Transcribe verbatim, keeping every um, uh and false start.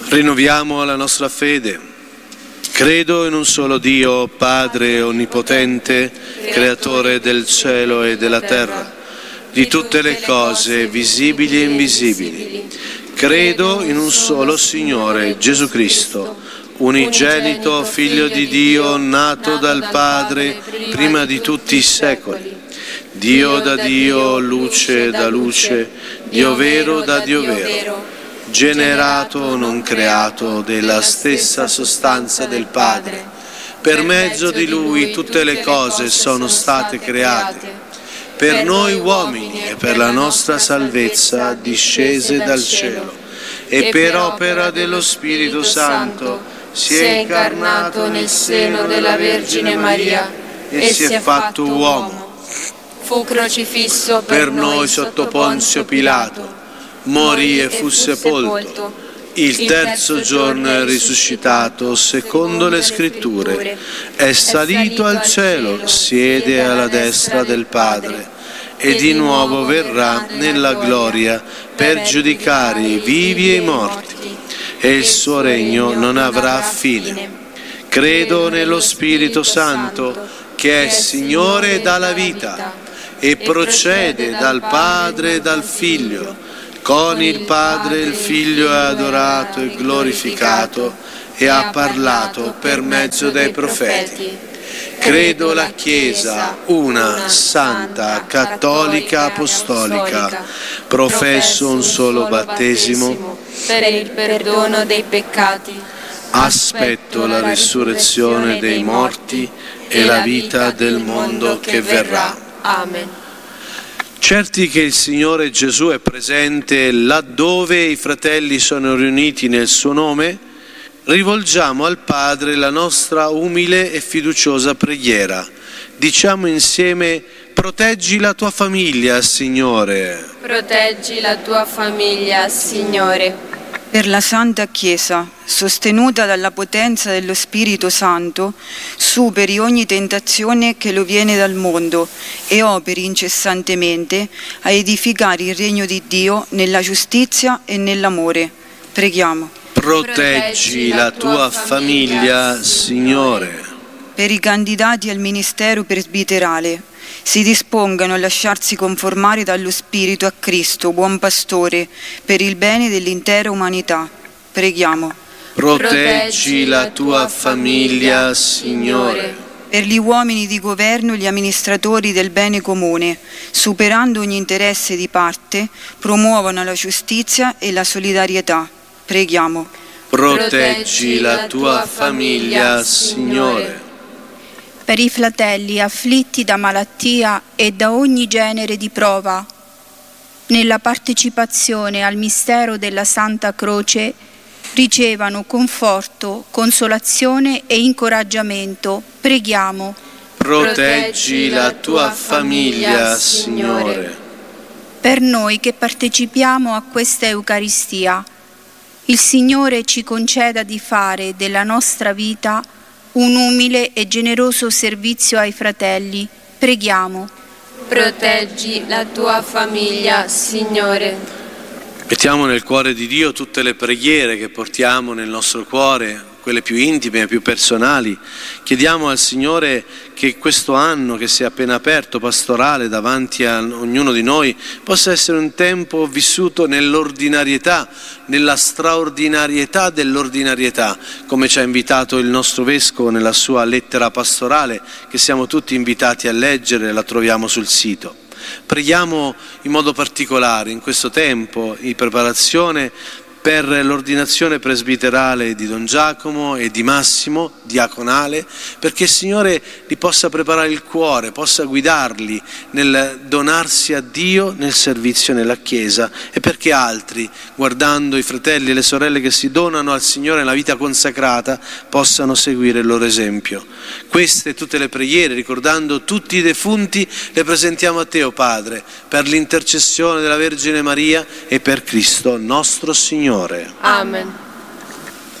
Rinnoviamo la nostra fede. Credo in un solo Dio, Padre onnipotente, creatore del cielo e della terra, di tutte le cose visibili e invisibili. Credo in un solo Signore, Gesù Cristo, unigenito Figlio di Dio, nato dal Padre prima di tutti i secoli. Dio da Dio, luce da luce, Dio vero da Dio vero, generato, non creato, della stessa sostanza del Padre. Per mezzo di Lui tutte le cose sono state create. Per noi uomini e per la nostra salvezza discese dal cielo, e per opera dello Spirito Santo si è incarnato nel seno della Vergine Maria e si è fatto uomo. Fu crocifisso per, per noi sotto Ponzio Pilato, morì e fu sepolto. Il terzo giorno è risuscitato secondo le Scritture, è salito al cielo, siede alla destra del Padre e di nuovo verrà nella gloria per giudicare i vivi e i morti, e il suo regno non avrà fine. Credo nello Spirito Santo, che è Signore e dà la vita, e procede dal Padre e dal Figlio. Con il Padre il Figlio è adorato e glorificato e ha parlato per mezzo dei profeti. Credo la Chiesa, una, santa, cattolica, apostolica. Professo un solo battesimo per il perdono dei peccati. Aspetto la risurrezione dei morti e la vita del mondo che verrà. Amen. Certi che il Signore Gesù è presente laddove i fratelli sono riuniti nel suo nome, rivolgiamo al Padre la nostra umile e fiduciosa preghiera. Diciamo insieme: proteggi la tua famiglia, Signore. Proteggi la tua famiglia, Signore. Per la Santa Chiesa, sostenuta dalla potenza dello Spirito Santo, superi ogni tentazione che lo viene dal mondo e operi incessantemente a edificare il regno di Dio nella giustizia e nell'amore. Preghiamo. Proteggi la tua famiglia, Signore. Per i candidati al ministero presbiterale, si dispongano a lasciarsi conformare dallo Spirito a Cristo, buon pastore, per il bene dell'intera umanità. Preghiamo. Proteggi la tua famiglia, Signore. Per gli uomini di governo e gli amministratori del bene comune, superando ogni interesse di parte, promuovono la giustizia e la solidarietà. Preghiamo. Proteggi la tua famiglia, Signore. Per i fratelli afflitti da malattia e da ogni genere di prova, nella partecipazione al mistero della Santa Croce, ricevano conforto, consolazione e incoraggiamento. Preghiamo. Proteggi la tua famiglia, Signore. Per noi che partecipiamo a questa Eucaristia, il Signore ci conceda di fare della nostra vita un umile e generoso servizio ai fratelli. Preghiamo. Proteggi la tua famiglia, Signore. Mettiamo nel cuore di Dio tutte le preghiere che portiamo nel nostro cuore, quelle più intime, più personali. Chiediamo al Signore che questo anno che si è appena aperto, pastorale, davanti a ognuno di noi, possa essere un tempo vissuto nell'ordinarietà, nella straordinarietà dell'ordinarietà, come ci ha invitato il nostro Vescovo nella sua lettera pastorale, che siamo tutti invitati a leggere, la troviamo sul sito. Preghiamo in modo particolare in questo tempo di preparazione per l'ordinazione presbiterale di Don Giacomo e di Massimo, diaconale, perché il Signore li possa preparare il cuore, possa guidarli nel donarsi a Dio nel servizio nella Chiesa, e perché altri, guardando i fratelli e le sorelle che si donano al Signore nella vita consacrata, possano seguire il loro esempio. Queste tutte le preghiere, ricordando tutti i defunti, le presentiamo a Te, o Padre, per l'intercessione della Vergine Maria e per Cristo nostro Signore. Amen.